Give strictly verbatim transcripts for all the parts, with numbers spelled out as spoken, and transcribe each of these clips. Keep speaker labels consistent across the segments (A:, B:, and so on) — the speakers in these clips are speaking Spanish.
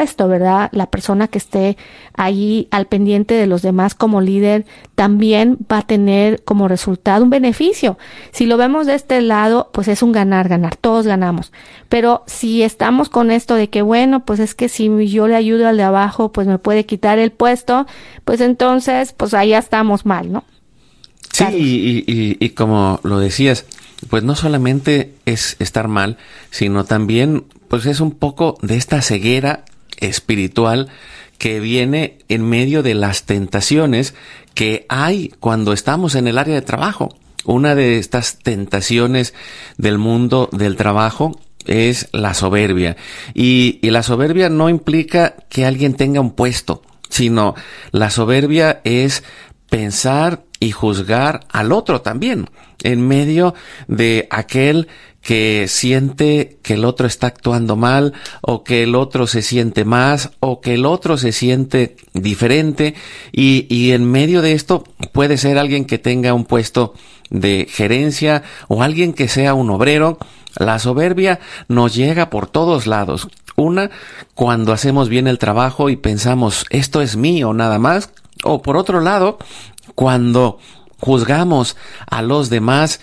A: puesto, ¿verdad? La persona que esté ahí al pendiente de los demás como líder también va a tener como resultado un beneficio. Si lo vemos de este lado, pues es un ganar, ganar, todos ganamos. Pero si estamos con esto de que, bueno, pues es que si yo le ayudo al de abajo, pues me puede quitar el puesto, pues entonces, pues ahí ya estamos mal, ¿no?
B: Sí, y, y, y como lo decías, pues no solamente es estar mal, sino también pues es un poco de esta ceguera espiritual que viene en medio de las tentaciones que hay cuando estamos en el área de trabajo. Una de estas tentaciones del mundo del trabajo es la soberbia. Y, y la soberbia no implica que alguien tenga un puesto, sino la soberbia es pensar y juzgar al otro también, en medio de aquel que siente que el otro está actuando mal, o que el otro se siente más, o que el otro se siente diferente, y, y en medio de esto puede ser alguien que tenga un puesto de gerencia, o alguien que sea un obrero. La soberbia nos llega por todos lados. Una, cuando hacemos bien el trabajo y pensamos, esto es mío nada más, o por otro lado, cuando juzgamos a los demás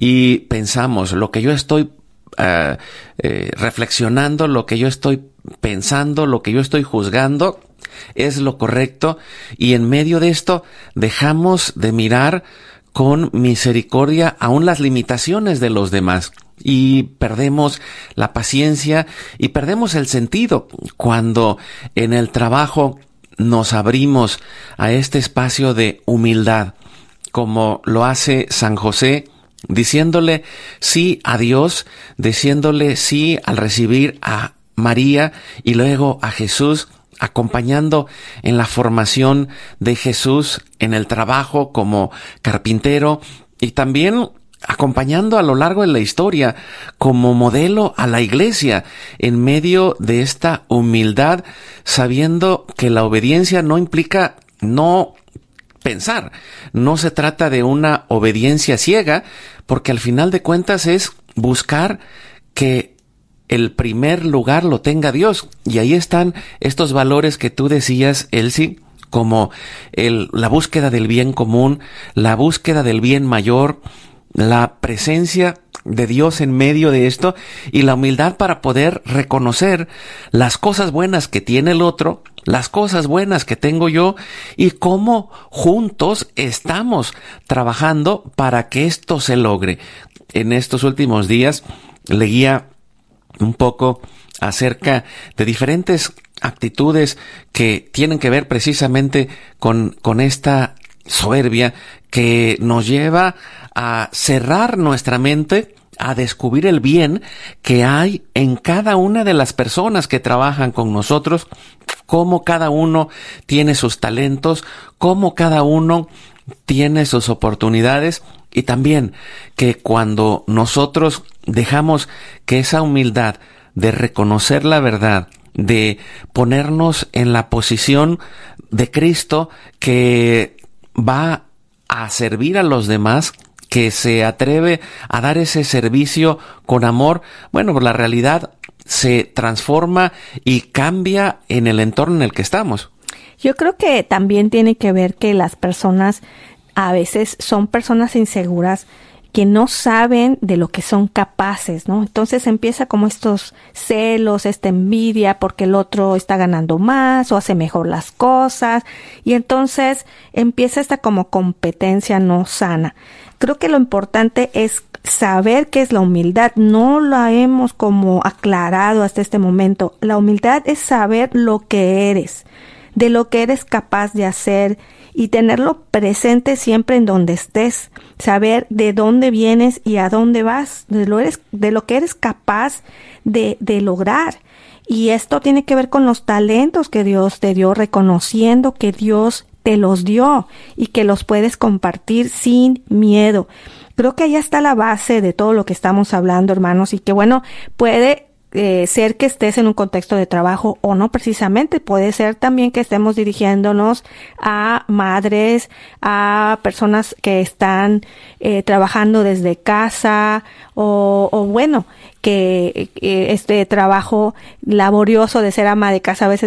B: y pensamos lo que yo estoy uh, eh, reflexionando, lo que yo estoy pensando, lo que yo estoy juzgando es lo correcto, y en medio de esto dejamos de mirar con misericordia aún las limitaciones de los demás, y perdemos la paciencia y perdemos el sentido cuando en el trabajo nos abrimos a este espacio de humildad, como lo hace San José, diciéndole sí a Dios, diciéndole sí al recibir a María y luego a Jesús, acompañando en la formación de Jesús en el trabajo como carpintero, y también acompañando a lo largo de la historia como modelo a la iglesia en medio de esta humildad, sabiendo que la obediencia no implica no pensar, no se trata de una obediencia ciega, porque al final de cuentas es buscar que el primer lugar lo tenga Dios, y ahí están estos valores que tú decías, Elsie, como el, la búsqueda del bien común, la búsqueda del bien mayor, la presencia de Dios en medio de esto, y la humildad para poder reconocer las cosas buenas que tiene el otro, las cosas buenas que tengo yo, y cómo juntos estamos trabajando para que esto se logre. En estos últimos días leía un poco acerca de diferentes actitudes que tienen que ver precisamente con, con esta soberbia que nos lleva a cerrar nuestra mente, a descubrir el bien que hay en cada una de las personas que trabajan con nosotros, cómo cada uno tiene sus talentos, cómo cada uno tiene sus oportunidades, y también que cuando nosotros dejamos que esa humildad de reconocer la verdad, de ponernos en la posición de Cristo que va a servir a los demás, que se atreve a dar ese servicio con amor, bueno, pues la realidad se transforma y cambia en el entorno en el que estamos.
A: Yo creo que también tiene que ver que las personas a veces son personas inseguras que no saben de lo que son capaces, ¿no? Entonces empieza como estos celos, esta envidia porque el otro está ganando más o hace mejor las cosas, y entonces empieza esta como competencia no sana. Creo que lo importante es saber qué es la humildad. No la hemos como aclarado hasta este momento. La humildad es saber lo que eres, de lo que eres capaz de hacer, y tenerlo presente siempre en donde estés, saber de dónde vienes y a dónde vas, de lo, eres, de lo que eres capaz de, de lograr. Y esto tiene que ver con los talentos que Dios te dio, reconociendo que Dios te los dio y que los puedes compartir sin miedo. Creo que ahí está la base de todo lo que estamos hablando, hermanos, y que bueno, puede Eh, ser que estés en un contexto de trabajo o no precisamente, puede ser también que estemos dirigiéndonos a madres, a personas que están eh, trabajando desde casa, o, o bueno, que eh, este trabajo laborioso de ser ama de casa a veces